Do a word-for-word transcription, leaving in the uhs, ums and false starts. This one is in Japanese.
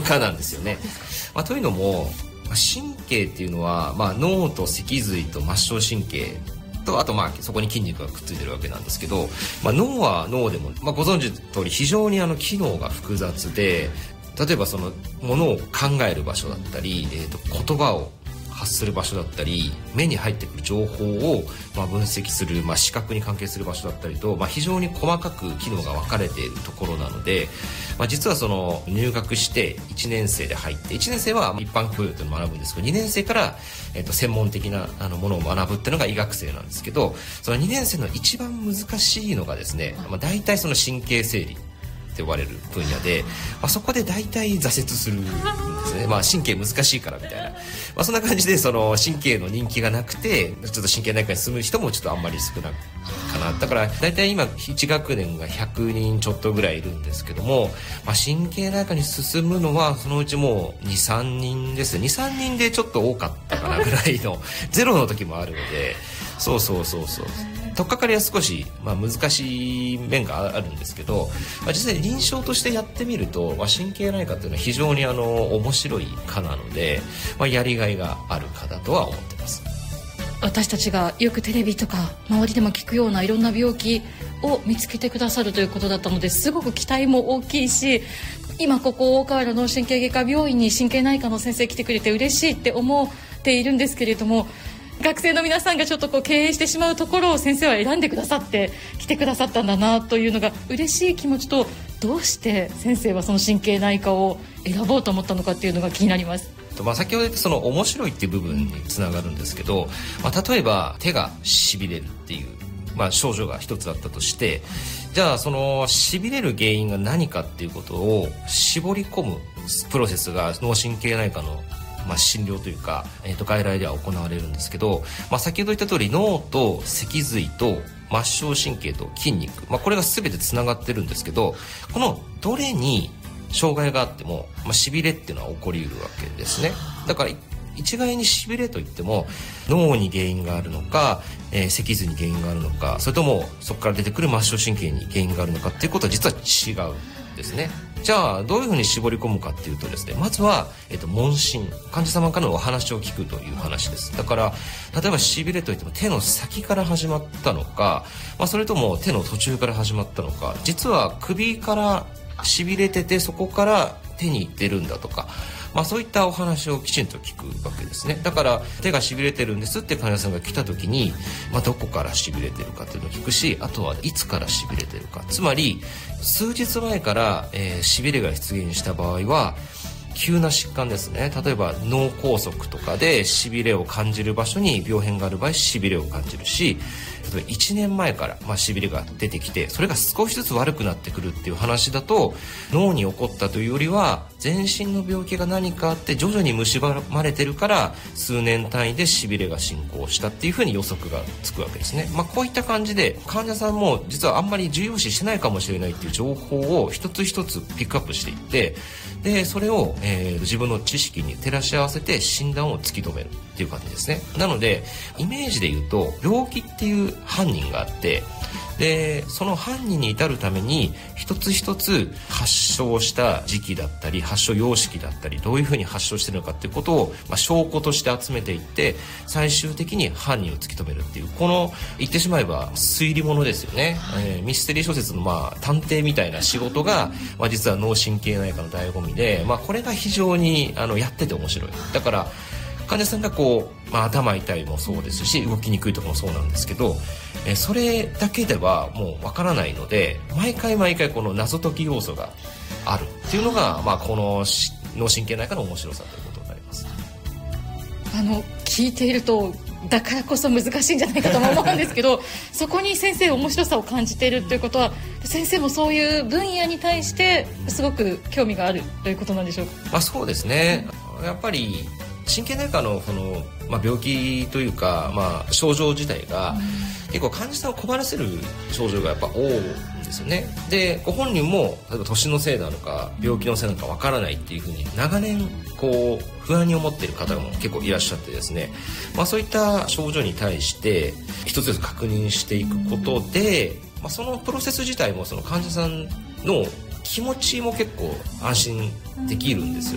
科なんですよね。まあ、というのも神経っていうのは、まあ、脳と脊髄と末梢神経とあとまあそこに筋肉がくっついてるわけなんですけど、まあ、脳は脳でも、まあ、ご存知の通り非常にあの機能が複雑で、例えばそのものを考える場所だったり、えーと言葉を発する場所だったり、目に入ってくる情報をまあ分析する、まあ、視覚に関係する場所だったりと、まあ、非常に細かく機能が分かれているところなので、まあ、実はその入学していちねん生で入っていちねん生は一般教養というのを学ぶんですけど、にねん生から、えー、と専門的なあのものを学ぶっていうのが医学生なんですけど、そのにねん生の一番難しいのがですね、まあ、大体その神経整理って呼ばれる分野で、まあ、そこで大体挫折するんですね。まあ神経難しいからみたいな、まあ、そんな感じでその神経の人気がなくてちょっと神経内科に進む人もちょっとあんまり少ないかな。だから大体今いち学年がひゃくにんちょっとぐらいいるんですけども、まあ、神経内科に進むのはそのうちもうにさんにんです。にさんにんでちょっと多かったかなぐらいのゼロの時もあるので、そうそうそうそう、取っかかりは少し、まあ、難しい面があるんですけど、まあ、実際臨床としてやってみると、まあ、神経内科っていうのは非常にあの面白い科なので、まあ、やりがいがある科だとは思ってます。 私たちがよくテレビとか周りでも聞くようないろんな病気を見つけてくださるということだったので、すごく期待も大きいし、今ここ大川原脳神経外科病院に神経内科の先生来てくれて嬉しいって思っているんですけれども、学生の皆さんがちょっとこう経営してしまうところを先生は選んでくださって来てくださったんだなというのが嬉しい気持ちと、どうして先生はその神経内科を選ぼうと思ったのかっていうのが気になります。 まあ、先ほど言ったその面白いっていう部分につながるんですけど、まあ、例えば手がしびれるっていう、まあ、症状が一つあったとして、じゃあそのしびれる原因が何かっていうことを絞り込むプロセスが脳神経内科のまあ、診療というか、えー、と外来では行われるんですけど、まあ、先ほど言った通り脳と脊髄と末梢神経と筋肉、まあ、これが全てつながってるんですけど、このどれに障害があっても、まあ、しびれっていうのは起こりうるわけですね。だから一概にしびれといっても脳に原因があるのか、えー、脊髄に原因があるのか、それともそこから出てくる末梢神経に原因があるのかっていうことは実は違うんですね。じゃあどういうふうに絞り込むかっていうとですね、まずは、えっと、問診、患者様からのお話を聞くという話です。だから例えばしびれといっても手の先から始まったのか、まあ、それとも手の途中から始まったのか、実は首からしびれててそこから手に出るんだとか、まあ、そういったお話をきちんと聞くわけですね。だから手がしびれてるんですって患者さんが来た時に、まあ、どこからしびれてるかっていうのを聞くし、あとはいつからしびれてるか、つまり数日前から、えー、しびれが出現した場合は急な疾患ですね。例えば脳梗塞とかでしびれを感じる場所に病変がある場合しびれを感じるし、例えばいちねんまえから、まあ、しびれが出てきてそれが少しずつ悪くなってくるっていう話だと、脳に起こったというよりは全身の病気が何かあって徐々に蝕まれてるから数年単位でしびれが進行したっていうふうに予測がつくわけですね。まあ、こういった感じで患者さんも実はあんまり重要視してないかもしれないっていう情報を一つ一つピックアップしていって、でそれを、えー、自分の知識に照らし合わせて診断を突き止めるっていう感じですね。なのでイメージで言うと病気っていう犯人があって、でその犯人に至るために一つ一つ発症した時期だったり発症様式だったりどういうふうに発症してるのかっていうことを、まあ、証拠として集めていって最終的に犯人を突き止めるっていう、この言ってしまえば推理物ですよね。えー、ミステリー小説のまあ探偵みたいな仕事が、まあ、実は脳神経内科の醍醐味で、まあ、これが非常にあのやってて面白い。だから患者さんがこう、まあ、頭痛いもそうですし動きにくいとかもそうなんですけど、えー、それだけではもうわからないので毎回毎回この謎解き要素があるっていうのが、まあ、この脳神経内科の面白さということになります。 あの聞いているとだからこそ難しいんじゃないかと思うんですけどそこに先生面白さを感じているということは先生もそういう分野に対してすごく興味があるということなんでしょうか。 まあ、そうですね。やっぱり神経内科のその、まあ、病気というか、まあ、症状自体が、うん、結構患者さんを困らせる症状がやっぱ多いんですよね。でご本人も例えば年のせいなのか病気のせいなのかわからないっていうふうに長年こう不安に思っている方も結構いらっしゃってですね、まあ、そういった症状に対して一つずつ確認していくことで、まあ、そのプロセス自体もその患者さんの気持ちも結構安心できるんですよ。